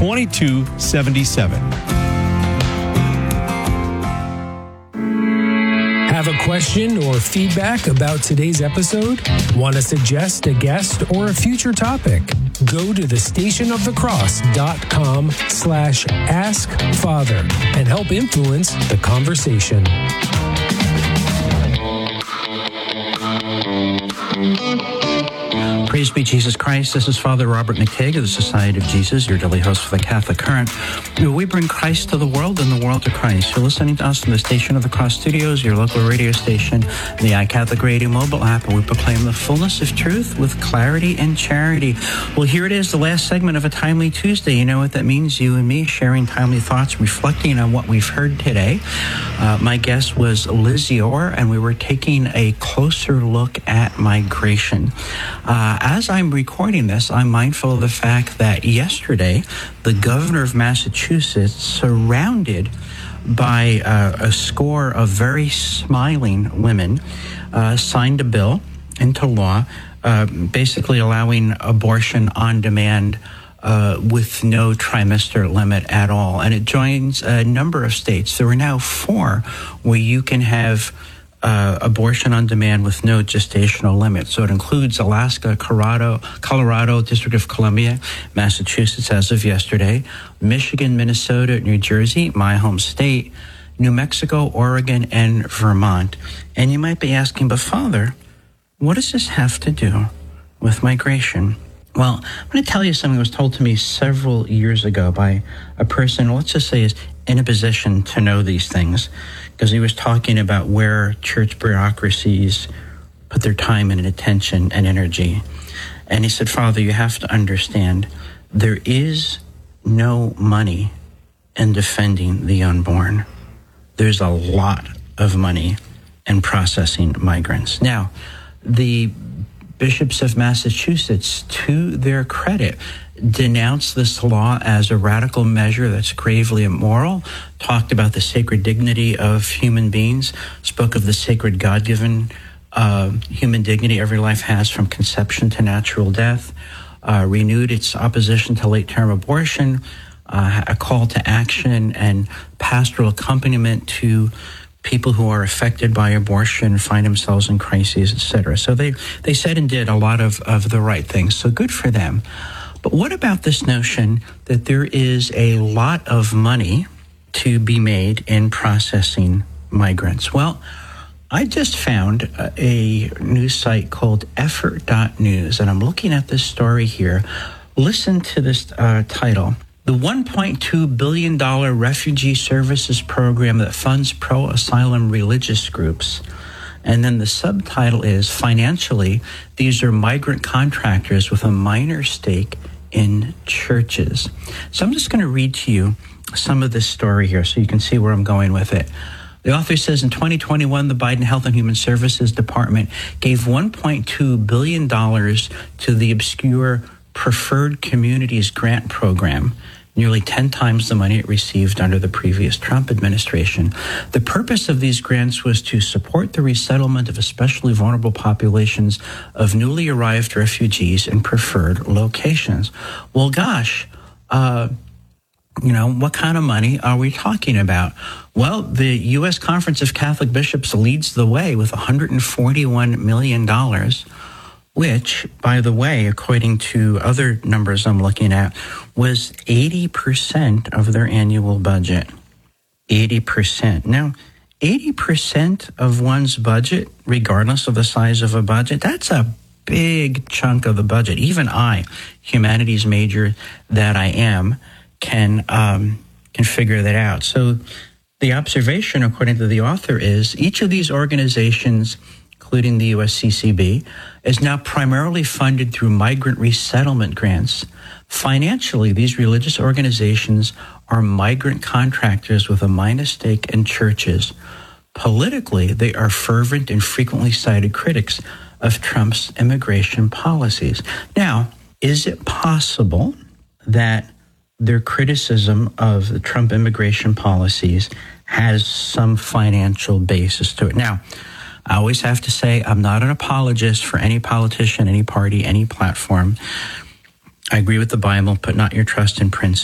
2277. Have a question or feedback about today's episode? Want to suggest a guest or a future topic? Go to thestationofthecross.com/askfather and help influence the conversation. Praise be Jesus Christ. This is Father Robert McTague of the Society of Jesus, your daily host for the Catholic Current. We bring Christ to the world and the world to Christ. You're listening to us in the Station of the Cross Studios, your local radio station, the iCatholic Radio mobile app, and we proclaim the fullness of truth with clarity and charity. Well, here it is, the last segment of a Timely Tuesday. You know what that means? You and me sharing timely thoughts, reflecting on what we've heard today. My guest was Liz Yore, and we were taking a closer look at migration. As I'm recording this, I'm mindful of the fact that yesterday, the governor of Massachusetts, surrounded by a score of very smiling women, signed a bill into law, basically allowing abortion on demand with no trimester limit at all. And it joins a number of states. There are now 4 where you can have abortion on demand with no gestational limit. So it includes Alaska, Colorado, District of Columbia, Massachusetts as of yesterday, Michigan, Minnesota, New Jersey, my home state, New Mexico, Oregon, and Vermont. And you might be asking, but Father, what does this have to do with migration? Well, I'm going to tell you something that was told to me several years ago by a person, let's just say, is in a position to know these things, because he was talking about where church bureaucracies put their time and attention and energy. And he said, Father, you have to understand, there is no money in defending the unborn. There's a lot of money in processing migrants. Now, the bishops of Massachusetts, to their credit, denounced this law as a radical measure that's gravely immoral, talked about the sacred dignity of human beings, spoke of the sacred God-given human dignity every life has from conception to natural death, renewed its opposition to late-term abortion, a call to action and pastoral accompaniment to people who are affected by abortion, find themselves in crises, etc. So they said and did a lot of the right things. So good for them. But what about this notion that there is a lot of money to be made in processing migrants? Well, I just found a news site called effort.news, and I'm looking at this story here. Listen to this title. The $1.2 billion refugee services program that funds pro-asylum religious groups. And then the subtitle is, financially, these are migrant contractors with a minor stake in churches. So I'm just going to read to you some of this story here so you can see where I'm going with it. The author says in 2021, the Biden Health and Human Services Department gave $1.2 billion to the obscure Preferred Communities Grant Program, nearly 10 times the money it received under the previous Trump administration. The purpose of these grants was to support the resettlement of especially vulnerable populations of newly arrived refugees in preferred locations. Well, gosh, what kind of money are we talking about? Well, the U.S. Conference of Catholic Bishops leads the way with $141 million, which, by the way, according to other numbers I'm looking at, was 80% of their annual budget. 80%. Now, 80% of one's budget, regardless of the size of a budget, that's a big chunk of the budget. Even I, humanities major that I am, can figure that out. So the observation, according to the author, is each of these organizations, including the USCCB, is now primarily funded through migrant resettlement grants. Financially, these religious organizations are migrant contractors with a minor stake in churches. Politically, they are fervent and frequently cited critics of Trump's immigration policies. Now, is it possible that their criticism of the Trump immigration policies has some financial basis to it? Now, I always have to say I'm not an apologist for any politician, any party, any platform. I agree with the Bible, put not your trust in princes.